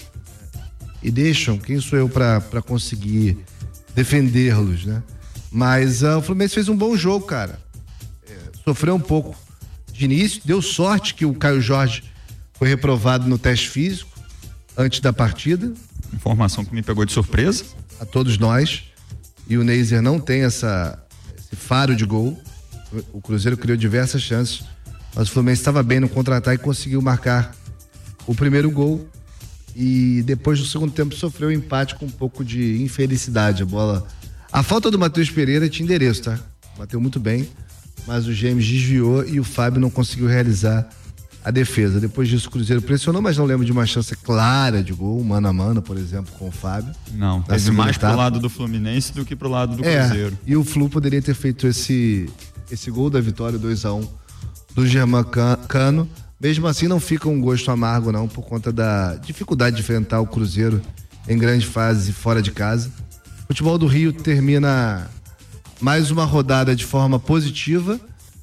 e deixam, quem sou eu para conseguir defendê-los, né? Mas o Fluminense fez um bom jogo, cara. Sofreu um pouco de início, deu sorte que o Caio Jorge foi reprovado no teste físico antes da partida. Informação que me pegou de surpresa. A todos nós. E o Neiser não tem esse faro de gol. O Cruzeiro criou diversas chances, mas o Fluminense estava bem no contra-ataque e conseguiu marcar o primeiro gol. E depois do segundo tempo sofreu um empate com um pouco de infelicidade. A falta do Matheus Pereira tinha endereço, tá? Bateu muito bem, mas o James desviou e o Fábio não conseguiu realizar a defesa. Depois disso o Cruzeiro pressionou, mas não lembro de uma chance clara de gol, mano a mano, por exemplo, com o Fábio. Não, teve mais pro lado do Fluminense do que pro lado do Cruzeiro. E o Flu poderia ter feito esse gol da vitória, 2-1 do Germán Cano. Mesmo assim não fica um gosto amargo não, por conta da dificuldade de enfrentar o Cruzeiro em grande fase fora de casa. O futebol do Rio termina mais uma rodada de forma positiva.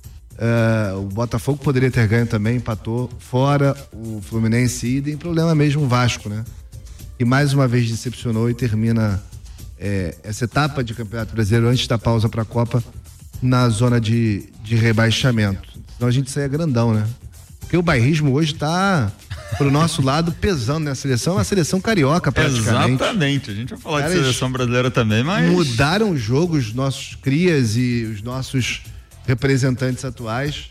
O Botafogo poderia ter ganho também, empatou fora, o Fluminense idem, problema mesmo o Vasco, né? E mais uma vez decepcionou e termina essa etapa de Campeonato Brasileiro antes da pausa para a Copa na zona de rebaixamento. Senão a gente saia grandão, né? Porque o bairrismo hoje tá pro nosso lado pesando nessa seleção, é uma seleção carioca praticamente. Exatamente, a gente vai falar de seleção brasileira também, mas mudaram o jogo, os nossos crias e os nossos representantes atuais.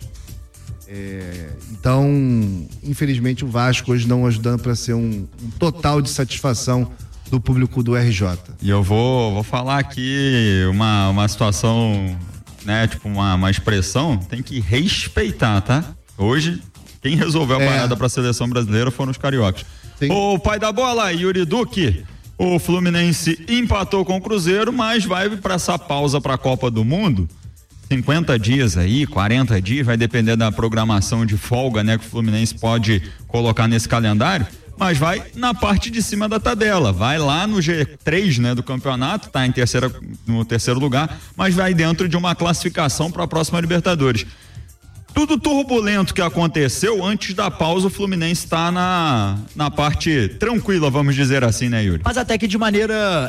Então, infelizmente, o Vasco hoje não ajudando para ser um total de satisfação do público do RJ. E eu vou falar aqui uma situação, né? Tipo, uma expressão, tem que respeitar, tá? Hoje, quem resolveu a parada para a seleção brasileira foram os cariocas. Sim. O pai da bola, Yuri Duque. O Fluminense empatou com o Cruzeiro, mas vai para essa pausa para a Copa do Mundo. 50 dias aí, 40 dias, vai depender da programação de folga, né, que o Fluminense pode colocar nesse calendário, mas vai na parte de cima da tabela, vai lá no G3, né, do campeonato, tá no terceiro lugar, mas vai dentro de uma classificação para a próxima Libertadores. Tudo turbulento que aconteceu, antes da pausa o Fluminense está na parte tranquila, vamos dizer assim, né, Yuri? Mas até que de maneira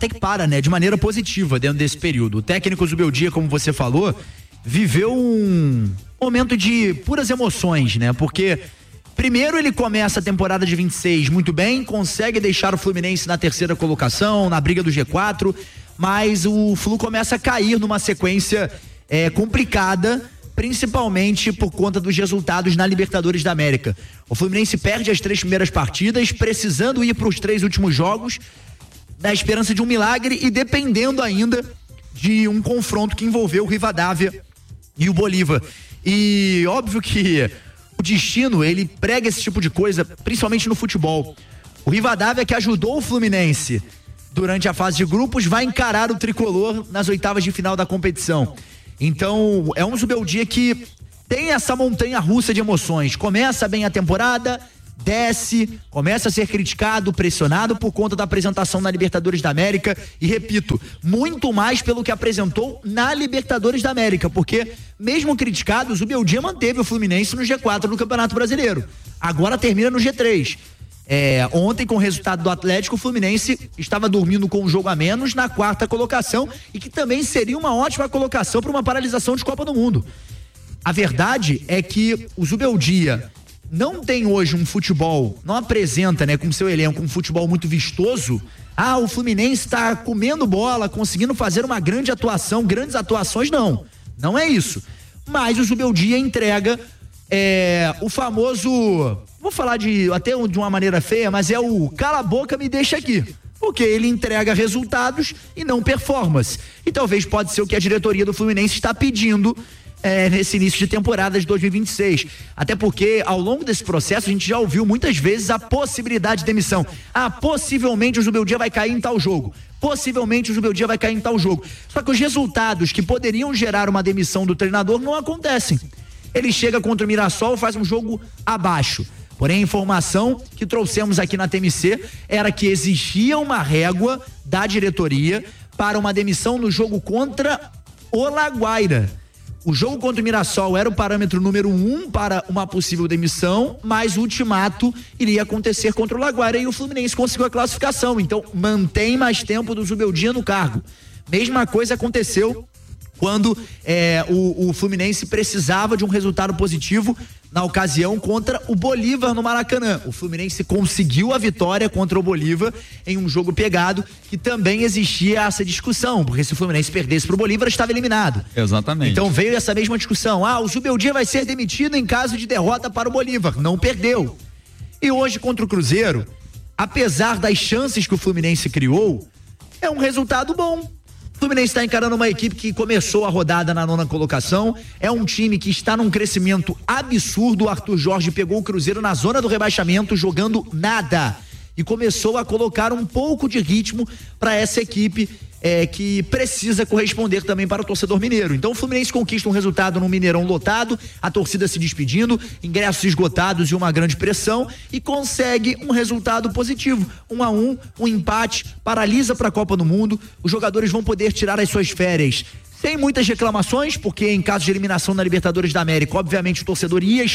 positiva dentro desse período. O técnico Zubeldia, como você falou, viveu um momento de puras emoções, né? Porque primeiro ele começa a temporada de 26 muito bem, consegue deixar o Fluminense na terceira colocação, na briga do G4, mas o Flu começa a cair numa sequência complicada, principalmente por conta dos resultados na Libertadores da América. O Fluminense perde as 3 primeiras partidas, precisando ir para os 3 últimos jogos, na esperança de um milagre e dependendo ainda de um confronto que envolveu o Rivadavia e o Bolívar. E óbvio que o destino, ele prega esse tipo de coisa, principalmente no futebol. O Rivadavia, que ajudou o Fluminense durante a fase de grupos, vai encarar o tricolor nas oitavas de final da competição. Então, é um Zubeldia que tem essa montanha russa de emoções. Começa bem a temporada, desce, começa a ser criticado, pressionado por conta da apresentação na Libertadores da América e, repito, muito mais pelo que apresentou na Libertadores da América, porque mesmo criticado, o Zubeldia manteve o Fluminense no G4 do Campeonato Brasileiro. Agora termina no G3. Ontem, com o resultado do Atlético, o Fluminense estava dormindo com um jogo a menos na 4ª colocação e que também seria uma ótima colocação para uma paralisação de Copa do Mundo. A verdade é que o Zubeldia não tem hoje um futebol, não apresenta, com seu elenco um futebol muito vistoso. O Fluminense está comendo bola, conseguindo fazer uma grande atuação, grandes atuações, não é isso. Mas o Zubeldia entrega o famoso, vou falar até de uma maneira feia, mas é o cala a boca, me deixa aqui. Porque ele entrega resultados e não performance. E talvez pode ser o que a diretoria do Fluminense está pedindo nesse início de temporada de 2026. Até porque, ao longo desse processo, a gente já ouviu muitas vezes a possibilidade de demissão. Possivelmente o Zubeldia vai cair em tal jogo. Possivelmente o Zubeldia vai cair em tal jogo. Só que os resultados que poderiam gerar uma demissão do treinador não acontecem. Ele chega contra o Mirassol, faz um jogo abaixo. Porém, a informação que trouxemos aqui na TMC era que existia uma régua da diretoria para uma demissão no jogo contra o Laguaira. O jogo contra o Mirassol era o parâmetro número 1 para uma possível demissão, mas o ultimato iria acontecer contra o Laguaira e o Fluminense conseguiu a classificação. Então, mantém mais tempo do Zubeldia no cargo. Mesma coisa aconteceu quando o Fluminense precisava de um resultado positivo na ocasião contra o Bolívar no Maracanã. O Fluminense conseguiu a vitória contra o Bolívar em um jogo pegado, que também existia essa discussão, porque se o Fluminense perdesse pro Bolívar, estava eliminado. Exatamente. Então veio essa mesma discussão. O Zubeldia vai ser demitido em caso de derrota para o Bolívar. Não perdeu. E hoje contra o Cruzeiro, apesar das chances que o Fluminense criou, é um resultado bom. O Fluminense está encarando uma equipe que começou a rodada na 9ª colocação, é um time que está num crescimento absurdo. O Arthur Jorge pegou o Cruzeiro na zona do rebaixamento, jogando nada, e começou a colocar um pouco de ritmo para essa equipe que precisa corresponder também para o torcedor mineiro. Então o Fluminense conquista um resultado no Mineirão lotado, a torcida se despedindo, ingressos esgotados e uma grande pressão, e consegue um resultado positivo, 1-1, um empate, paralisa para a Copa do Mundo. Os jogadores vão poder tirar as suas férias sem muitas reclamações, porque em caso de eliminação na Libertadores da América, obviamente o torcedor ia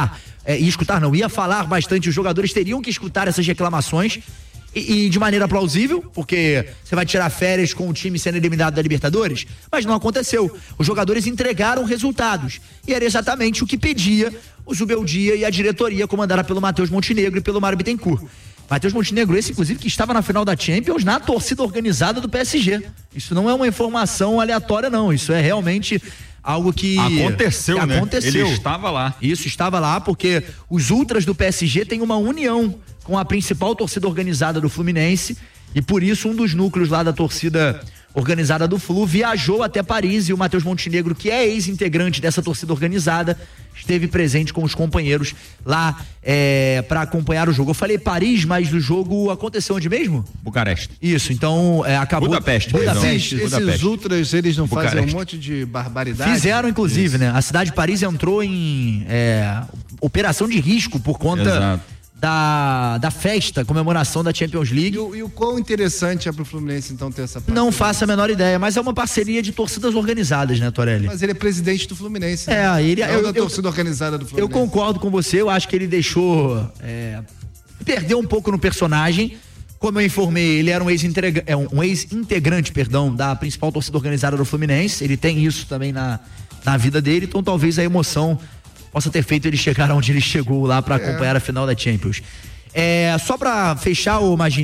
falar bastante, os jogadores teriam que escutar essas reclamações, e de maneira plausível, porque você vai tirar férias com o time sendo eliminado da Libertadores, mas não aconteceu. Os jogadores entregaram resultados, e era exatamente o que pedia o Zubeldia e a diretoria, comandada pelo Matheus Montenegro e pelo Mário Bittencourt. Matheus Montenegro, esse inclusive que estava na final da Champions na torcida organizada do PSG. Isso não é uma informação aleatória, não. Isso é realmente algo que aconteceu, né? Aconteceu. Ele estava lá. Isso, estava lá, porque os ultras do PSG têm uma união com a principal torcida organizada do Fluminense, e por isso um dos núcleos lá da torcida organizada do Flu viajou até Paris, e o Matheus Montenegro, que é ex-integrante dessa torcida organizada, esteve presente com os companheiros lá para acompanhar o jogo. Eu falei Paris, mas o jogo aconteceu onde mesmo? Bucareste. Isso, então acabou... Budapeste. Esses ultras, eles não fazem um monte de barbaridade? Fizeram, inclusive, né? A cidade de Paris entrou em operação de risco por conta da festa, comemoração da Champions League. E o quão interessante é pro Fluminense, então, ter essa parceria? Não faço a menor ideia, mas é uma parceria de torcidas organizadas, né, Torelli? Mas ele é presidente do Fluminense, né? Ele é da torcida organizada do Fluminense. Eu concordo com você, eu acho que ele deixou perdeu um pouco no personagem. Como eu informei, ele era um ex-integrante, da principal torcida organizada do Fluminense. Ele tem isso também na vida dele, então talvez a emoção possa ter feito ele chegar onde ele chegou lá para acompanhar a final da Champions. Só para fechar, Magini,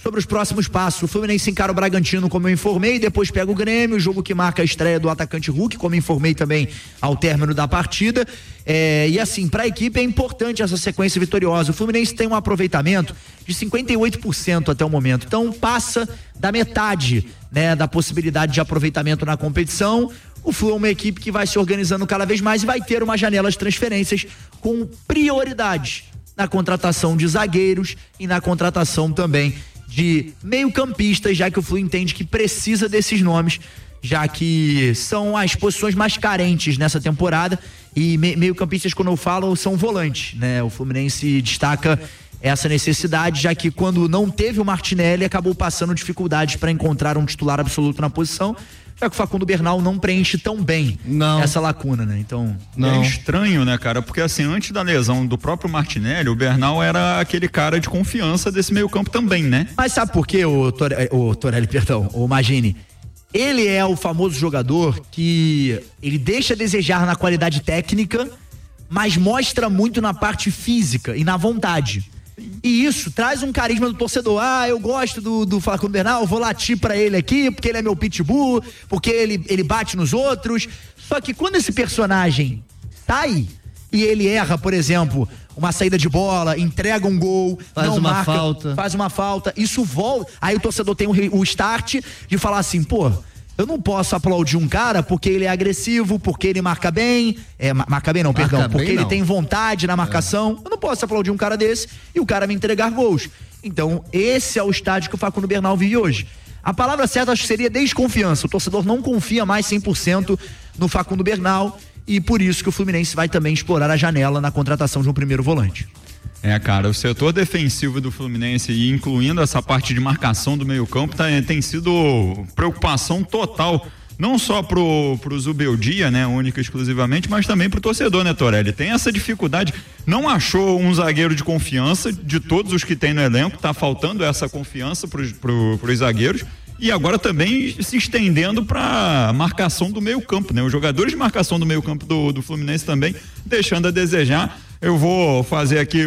Sobre os próximos passos, o Fluminense encara o Bragantino, como eu informei, depois pega o Grêmio, jogo que marca a estreia do atacante Hulk, como eu informei também ao término da partida. E assim, para a equipe é importante essa sequência vitoriosa. O Fluminense tem um aproveitamento de 58% até o momento, então passa da metade, né, da possibilidade de aproveitamento na competição. O Flu é uma equipe que vai se organizando cada vez mais e vai ter uma janela de transferências com prioridade na contratação de zagueiros e na contratação também de meio-campistas, já que o Flu entende que precisa desses nomes, já que são as posições mais carentes nessa temporada. E meio-campistas, quando eu falo, são volantes, né? O Fluminense destaca essa necessidade, já que quando não teve o Martinelli, acabou passando dificuldades para encontrar um titular absoluto na posição, já que o Facundo Bernal não preenche tão bem essa lacuna, né? Então, é estranho, né, cara? Porque assim, antes da lesão do próprio Martinelli, o Bernal era aquele cara de confiança desse meio-campo também, né? Mas sabe por quê, o Magini? Ele é o famoso jogador que ele deixa a desejar na qualidade técnica, mas mostra muito na parte física e na vontade. E isso traz um carisma do torcedor. Eu gosto do Facundo Bernal, vou latir pra ele aqui, porque ele é meu pitbull, porque ele bate nos outros. Só que quando esse personagem sai e ele erra, por exemplo, uma saída de bola, entrega um gol, faz uma falta, isso volta. Aí o torcedor tem o start de falar assim, pô, eu não posso aplaudir um cara porque ele é agressivo, porque ele marca bem. Porque ele tem vontade na marcação. Eu não posso aplaudir um cara desse e o cara me entregar gols. Então, esse é o estágio que o Facundo Bernal vive hoje. A palavra certa acho que seria desconfiança. O torcedor não confia mais 100% no Facundo Bernal e por isso que o Fluminense vai também explorar a janela na contratação de um primeiro volante. Cara, o setor defensivo do Fluminense, e incluindo essa parte de marcação do meio-campo, tem sido preocupação total, não só pro Zubeldia, né, única e exclusivamente, mas também pro torcedor, né, Torelli? Tem essa dificuldade, não achou um zagueiro de confiança de todos os que tem no elenco, tá faltando essa confiança pros zagueiros. E agora também se estendendo para marcação do meio-campo, né? Os jogadores de marcação do meio-campo do Fluminense também deixando a desejar. Eu vou fazer aqui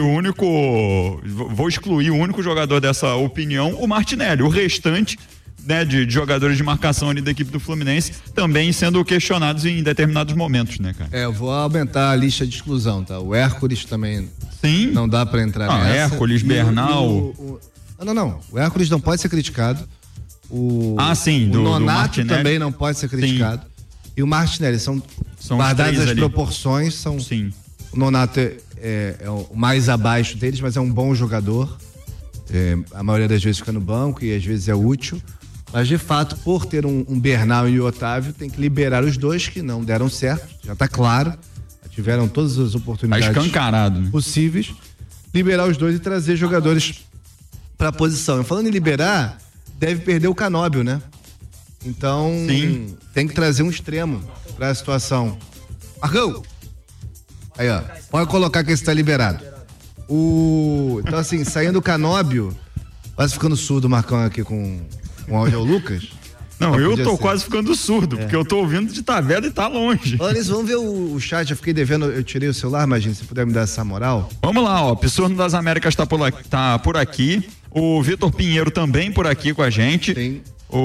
vou excluir o único jogador dessa opinião, o Martinelli. O restante, né, de jogadores de marcação ali da equipe do Fluminense também sendo questionados em determinados momentos, né, cara? Eu vou aumentar a lista de exclusão, tá? O Hércules também. Sim. Não dá para entrar nessa. Hércules, Bernal. Não. O Hércules não pode ser criticado. O Nonato também não pode ser criticado. Sim. E o Martinelli são guardadas as proporções, Sim. O Nonato é o mais abaixo deles, mas é um bom jogador. A maioria das vezes fica no banco e às vezes é útil. Mas de fato, por ter um Bernal e o Otávio, tem que liberar os dois que não deram certo. Já está claro. Tiveram todas as oportunidades possíveis. Liberar os dois e trazer jogadores para a posição. Falando em liberar, deve perder o Canóbio, né? Então, tem que trazer um extremo para a situação. Marcão! Aí, ó. Pode colocar que esse tá liberado. Então, assim, saindo o Canóbio, quase ficando surdo o Marcão aqui com o áudio ao Lucas. Não, eu tô quase ficando surdo, porque eu tô ouvindo de tabela e tá longe. Olha isso, vamos ver o chat, eu fiquei devendo, eu tirei o celular, imagina, se puder me dar essa moral. Vamos lá, ó, Pissorno das Américas tá por aqui, o Vitor Pinheiro também por aqui com a gente. Sim.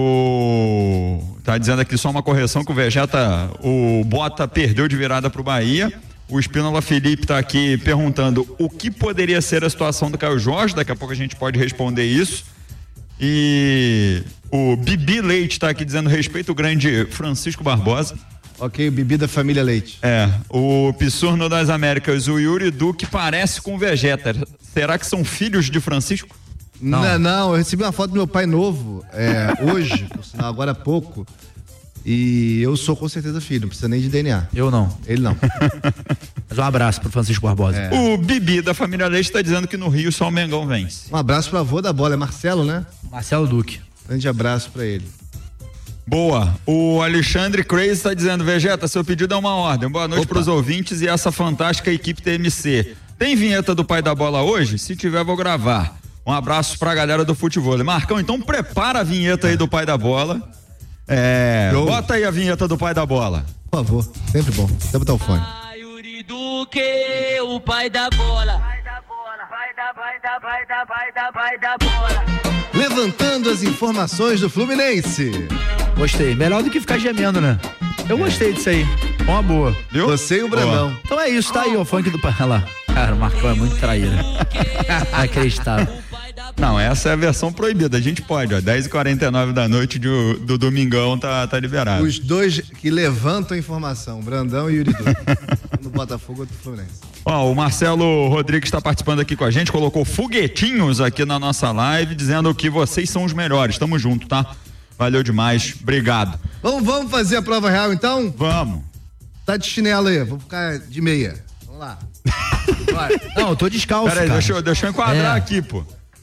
Tá dizendo aqui só uma correção que o Bota perdeu de virada pro Bahia. O Espínola Felipe tá aqui perguntando o que poderia ser a situação do Caio Jorge, daqui a pouco a gente pode responder isso. E o Bibi Leite tá aqui dizendo respeito o grande Francisco Barbosa. Ok, Bibi da família Leite. O Pissurno das Américas, o Yuri Duque parece com o Vegeta. Será que são filhos de Francisco? Não, eu recebi uma foto do meu pai novo, hoje, por sinal, agora há pouco. E eu sou com certeza filho, não precisa nem de DNA. Eu não. Ele não. Mas um abraço pro Francisco Barbosa. O Bibi da família Leite tá dizendo que no Rio só o Mengão vence. Um abraço pro avô da bola, é Marcelo, né? Marcelo Duque. Grande abraço pra ele. Boa. O Alexandre Crazy tá dizendo, Vegeta, seu pedido é uma ordem. Boa noite pros ouvintes e essa fantástica equipe TMC. Tem vinheta do Pai da Bola hoje? Se tiver, vou gravar. Um abraço pra galera do futebol. Marcão, então prepara a vinheta aí do Pai da Bola. Bota aí a vinheta do Pai da Bola. Por favor, sempre bom. Deixa eu botar o fone. Yuri Duque, o pai da bola. Vai da bola, vai da bola. levantando as informações do Fluminense. Gostei. Melhor do que ficar gemendo, né? Eu gostei disso aí. Uma boa. Viu? Você e o Brandão. Boa. Então é isso, tá aí o funk do... Olha lá. Cara, o Marcão é muito traíra. Inacreditável. Não, essa é a versão proibida. A gente pode, ó. 10h49 da noite do domingão tá liberado. Os dois que levantam a informação, Brandão e Yuri Duque. No Botafogo ou do Fluminense. Ó, o Marcelo Rodrigues está participando aqui com a gente, colocou foguetinhos aqui na nossa live, dizendo que vocês são os melhores. Tamo junto, tá? Valeu demais. Obrigado. Vamos fazer a prova real, então? Vamos. Tá de chinelo aí, vou ficar de meia. Vamos lá. Não, eu tô descalço, Peraí, cara. deixa eu enquadrar aqui, pô.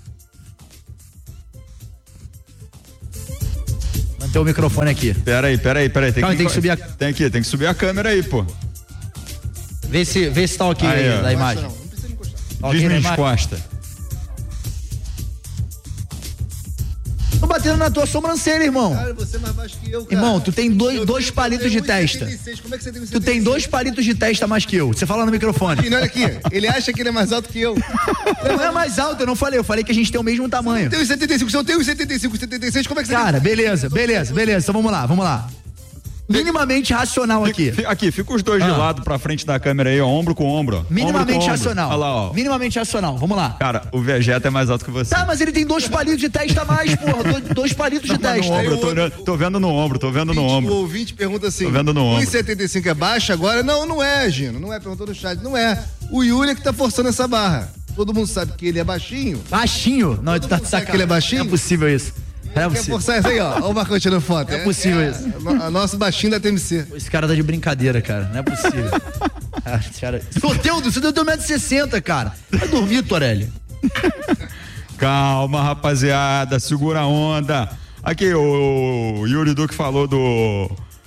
Manter o microfone aqui. Peraí. Tem que subir tem que subir a câmera aí, pô. Vê se tá ok aí da imagem. Não precisa encostar. Diz-me Costa. Tô batendo na tua sobrancelha, irmão. Cara, você é mais baixo que eu, cara. Irmão, tu tem dois palitos de testa. Como é que você tem 1,76? Tu tem 2 palitos de testa mais que eu. Você fala no microfone. Olha aqui, ele acha que ele é mais alto que eu. Não é mais alto, eu não falei. Eu falei que a gente tem o mesmo tamanho. Eu tenho 1,75, se eu tenho 1,75, 1,76, como é que você Cara, beleza. Então vamos lá. Minimamente racional aqui. Fica os dois de lado pra frente da câmera aí, ó, ombro com ombro. Ó. Minimamente ombro com racional. Olha lá, ó. Minimamente racional, vamos lá. Cara, o Vegeta é mais alto que você. Tá, mas ele tem 2 palitos de testa a mais, porra. 2 palitos de testa. No ombro, tô vendo no ombro. O ouvinte pergunta assim: tô vendo no ombro. 1,75 é baixo agora? Não é, Gino. Não é, perguntou no chat. Não é. O Yuri é que tá forçando essa barra. Todo mundo sabe que ele é baixinho. Baixinho? Não, tu tá de sacanagem. Que ele é baixinho? Não é possível isso. Quer forçar isso aí, ó. Olha o Marcão tirando foto. Não é possível isso. Nosso baixinho da TMC. Esse cara tá de brincadeira, cara. Não é possível. Você deu 1,60 m, cara. Vai dormir, Torelli. Calma, rapaziada. Segura a onda. Aqui, o Yuri Duque falou do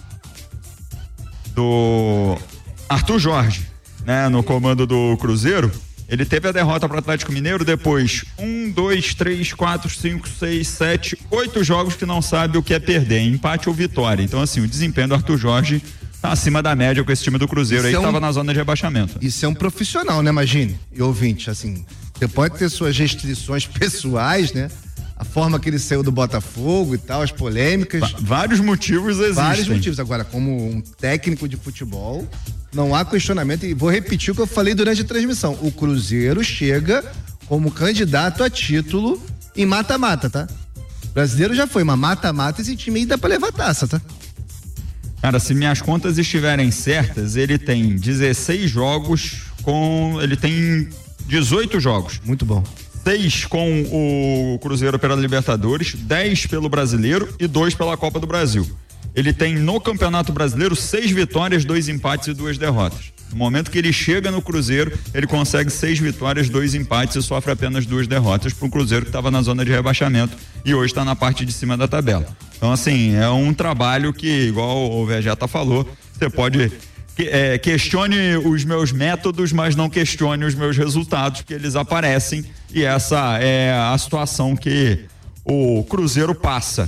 Arthur Jorge, né? No comando do Cruzeiro. Ele teve a derrota para o Atlético Mineiro, depois 1, 2, 3, 4, 5, 6, 7, 8 jogos que não sabe o que é perder, empate ou vitória. Então, assim, o desempenho do Arthur Jorge tá acima da média com esse time do Cruzeiro aí, que tava na zona de rebaixamento. Isso é um profissional, né, Magine? E ouvinte, assim, você pode ter suas restrições pessoais, né? A forma que ele saiu do Botafogo e tal, as polêmicas. Vários motivos existem. Vários motivos. Agora, como um técnico de futebol, não há questionamento, e vou repetir o que eu falei durante a transmissão. O Cruzeiro chega como candidato a título em mata-mata, tá? O brasileiro já foi, mas mata-mata esse time aí dá pra levar taça, tá? Cara, se minhas contas estiverem certas, ele tem 16 jogos ele tem 18 jogos. Muito bom. 6 com o Cruzeiro pela Libertadores, 10 pelo Brasileiro e 2 pela Copa do Brasil. Ele tem no Campeonato Brasileiro 6 vitórias, 2 empates e 2 derrotas. No momento que ele chega no Cruzeiro, ele consegue 6 vitórias, 2 empates e sofre apenas 2 derrotas para um Cruzeiro que estava na zona de rebaixamento e hoje está na parte de cima da tabela. Então, assim, é um trabalho que, igual o Vegeta falou, você pode questione os meus métodos, mas não questione os meus resultados, porque eles aparecem e essa é a situação que o Cruzeiro passa.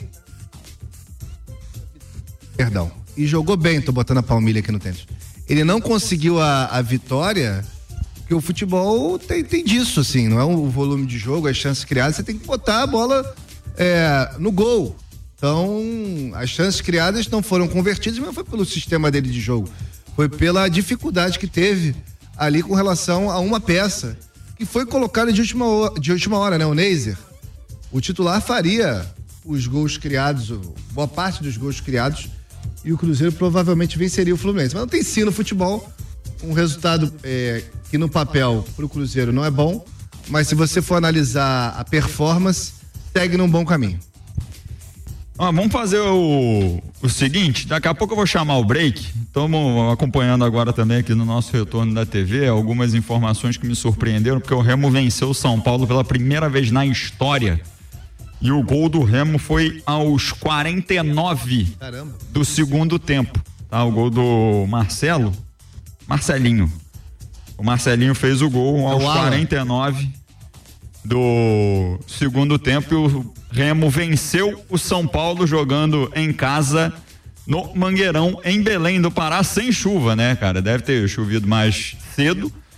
Perdão. E jogou bem, tô botando a palmilha aqui no tênis. Ele não conseguiu a vitória, porque o futebol tem disso, assim, não é o volume de jogo, as chances criadas, você tem que botar a bola no gol. Então, as chances criadas não foram convertidas, mas não foi pelo sistema dele de jogo. Foi pela dificuldade que teve ali com relação a uma peça que foi colocada de última hora, né? O Neiser. O titular faria os gols criados, boa parte dos gols criados, e o Cruzeiro provavelmente venceria o Fluminense. Mas não tem si no futebol, um resultado que no papel pro Cruzeiro não é bom, mas se você for analisar a performance, segue num bom caminho. Vamos fazer o seguinte, daqui a pouco eu vou chamar o break. Estamos acompanhando agora também aqui no nosso retorno da TV algumas informações que me surpreenderam, porque o Remo venceu o São Paulo pela primeira vez na história. E o gol do Remo foi aos 49 do segundo tempo. Tá? O gol do Marcelinho. O Marcelinho fez o gol aos 49 do segundo tempo e o Remo venceu o São Paulo jogando em casa no Mangueirão, em Belém do Pará, sem chuva, né, cara? Deve ter chovido mais cedo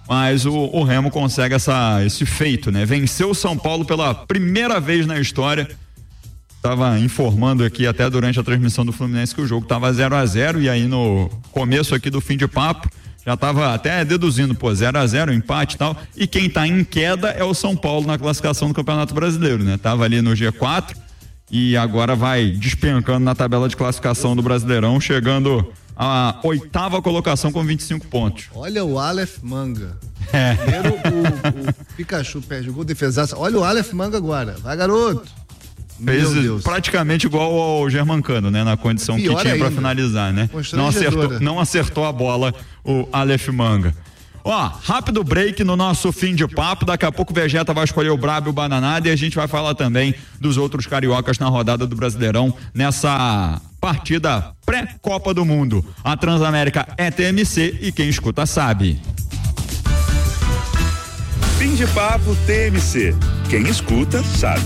mas o Remo consegue esse feito, né? Venceu o São Paulo pela primeira vez na história. Tava informando aqui até durante a transmissão do Fluminense que o jogo tava 0-0 e aí no começo aqui do fim de papo já tava até deduzindo, 0-0, empate e tal, e quem tá em queda é o São Paulo na classificação do Campeonato Brasileiro, né? Tava ali no G4 e agora vai despencando na tabela de classificação do Brasileirão, chegando à 8ª colocação com 25 pontos. Olha o Aleph Manga. Primeiro o Pikachu perde o gol, defesaça. Olha o Aleph Manga agora. Vai, garoto. Fez praticamente igual ao Germancano, né? Na condição que tinha para finalizar, né? Não acertou a bola o Aleph Manga. Ó, rápido break no nosso fim de papo. Daqui a pouco o Vegeta vai escolher o Brabo e o Bananada e a gente vai falar também dos outros cariocas na rodada do Brasileirão nessa partida pré-Copa do Mundo. A Transamérica é TMC e quem escuta sabe. Fim de papo TMC. Quem escuta sabe.